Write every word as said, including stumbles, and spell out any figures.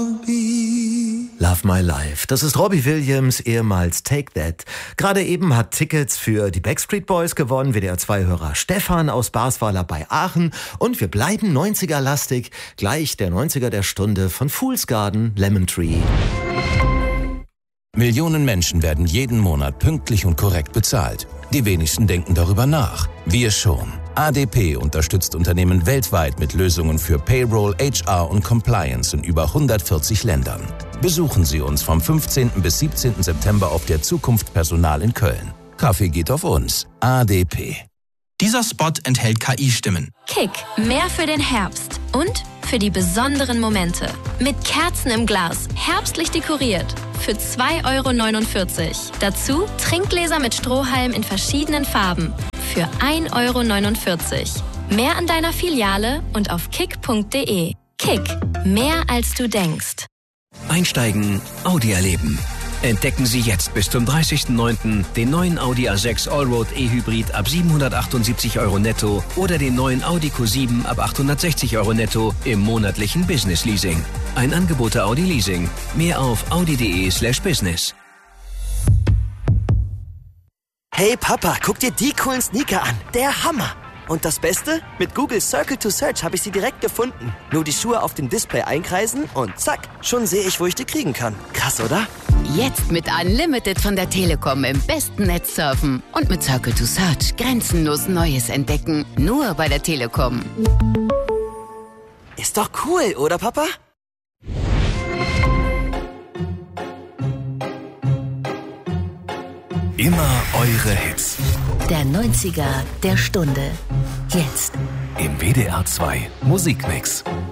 Love My Life. Das ist Robbie Williams, ehemals Take That. Gerade eben hat Tickets für die Backstreet Boys gewonnen, W D R zwei Hörer Stefan aus Barsweiler bei Aachen. Und wir bleiben neunziger-lastig. Gleich der neunziger der Stunde von Fool's Garden, Lemon Tree. Millionen Menschen werden jeden Monat pünktlich und korrekt bezahlt. Die wenigsten denken darüber nach. Wir schon. A D P unterstützt Unternehmen weltweit mit Lösungen für Payroll, H R und Compliance in über hundertvierzig Ländern. Besuchen Sie uns vom fünfzehnten bis siebzehnten September auf der Zukunft Personal in Köln. Kaffee geht auf uns. A D P. Dieser Spot enthält K I-Stimmen. Kick, mehr für den Herbst und für die besonderen Momente. Mit Kerzen im Glas, herbstlich dekoriert. Für zwei Euro neunundvierzig. Dazu Trinkgläser mit Strohhalm in verschiedenen Farben. Für ein Euro neunundvierzig. Mehr an deiner Filiale und auf kick punkt de. Kick, mehr als du denkst. Einsteigen, Audi erleben. Entdecken Sie jetzt bis zum dreißigsten neunten den neuen Audi A sechs Allroad E-Hybrid ab siebenhundertachtundsiebzig Euro netto oder den neuen Audi Q sieben ab achthundertsechzig Euro netto im monatlichen Business Leasing. Ein Angebot der Audi Leasing. Mehr auf audi punkt de slash business. Hey Papa, guck dir die coolen Sneaker an. Der Hammer! Und das Beste? Mit Google Circle to Search habe ich sie direkt gefunden. Nur die Schuhe auf dem Display einkreisen und zack, schon sehe ich, wo ich die kriegen kann. Krass, oder? Jetzt mit Unlimited von der Telekom im besten Netz surfen. Und mit Circle to Search grenzenlos Neues entdecken. Nur bei der Telekom. Ist doch cool, oder Papa? Immer eure Hits. Der neunziger der Stunde. Jetzt. Im W D R zwei Musikmix.